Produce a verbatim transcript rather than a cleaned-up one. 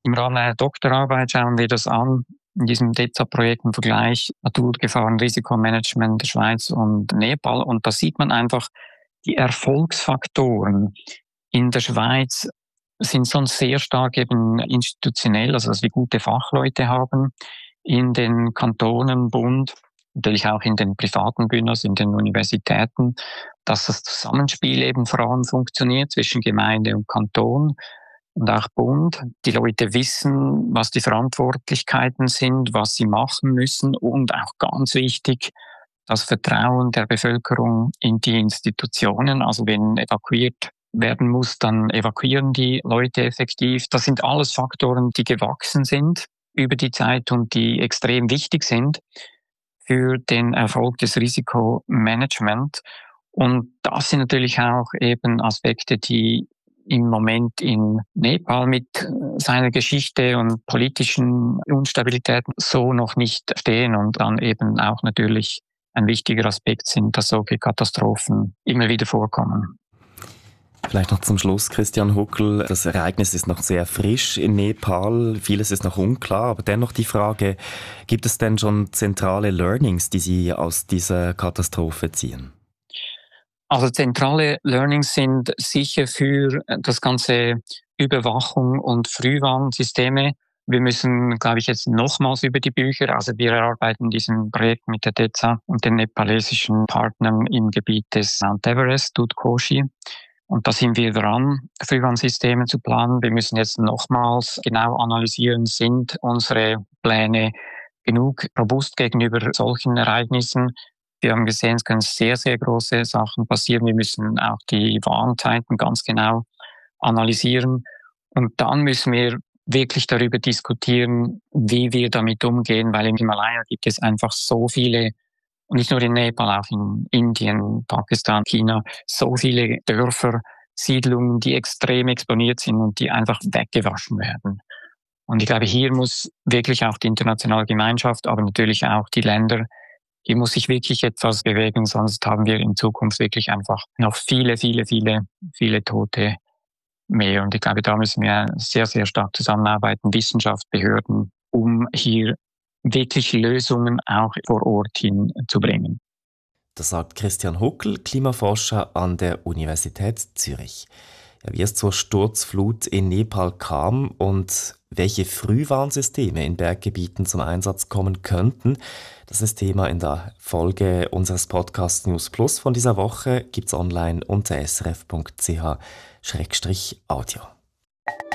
Im Rahmen einer Doktorarbeit schauen wir das an, in diesem D E Z A-Projekt im Vergleich Naturgefahren-Risikomanagement der Schweiz und Nepal. Und da sieht man einfach, die Erfolgsfaktoren in der Schweiz sind schon sehr stark eben institutionell, also dass wir gute Fachleute haben in den Kantonen, Bund, natürlich auch in den privaten Bündern, in den Universitäten, dass das Zusammenspiel eben vor allem funktioniert zwischen Gemeinde und Kanton und auch Bund. Die Leute wissen, was die Verantwortlichkeiten sind, was sie machen müssen und auch ganz wichtig, das Vertrauen der Bevölkerung in die Institutionen. Also wenn evakuiert werden muss, dann evakuieren die Leute effektiv. Das sind alles Faktoren, die gewachsen sind über die Zeit und die extrem wichtig sind für den Erfolg des Risikomanagements. Und das sind natürlich auch eben Aspekte, die im Moment in Nepal mit seiner Geschichte und politischen Instabilitäten so noch nicht stehen und dann eben auch natürlich ein wichtiger Aspekt sind, dass solche Katastrophen immer wieder vorkommen. Vielleicht noch zum Schluss, Christian Huckel. Das Ereignis ist noch sehr frisch in Nepal. Vieles ist noch unklar, aber dennoch die Frage, gibt es denn schon zentrale Learnings, die Sie aus dieser Katastrophe ziehen? Also zentrale Learnings sind sicher für das ganze Überwachung und Frühwarnsysteme. Wir müssen, glaube ich, jetzt nochmals über die Bücher, also wir erarbeiten diesen Projekt mit der D E Z A und den nepalesischen Partnern im Gebiet des Mount Everest, Dudhkoshi. Und da sind wir dran, Frühwarnsysteme zu planen. Wir müssen jetzt nochmals genau analysieren, sind unsere Pläne genug robust gegenüber solchen Ereignissen. Wir haben gesehen, es können sehr, sehr große Sachen passieren. Wir müssen auch die Warnzeiten ganz genau analysieren. Und dann müssen wir wirklich darüber diskutieren, wie wir damit umgehen, weil im Himalaya gibt es einfach so viele, und nicht nur in Nepal, auch in Indien, Pakistan, China, so viele Dörfer, Siedlungen, die extrem exponiert sind und die einfach weggewaschen werden. Und ich glaube, hier muss wirklich auch die internationale Gemeinschaft, aber natürlich auch die Länder, hier muss sich wirklich etwas bewegen, sonst haben wir in Zukunft wirklich einfach noch viele, viele, viele, viele Tote mehr. Und ich glaube, da müssen wir sehr, sehr stark zusammenarbeiten, Wissenschaft, Behörden, um hier wirklich Lösungen auch vor Ort hinzubringen. Das sagt Christian Huckel, Klimaforscher an der Universität Zürich. Ja, wie es zur Sturzflut in Nepal kam und welche Frühwarnsysteme in Berggebieten zum Einsatz kommen könnten, das ist Thema in der Folge unseres Podcasts News Plus von dieser Woche. Gibt's online unter s r f punkt c h schrägstrich audio.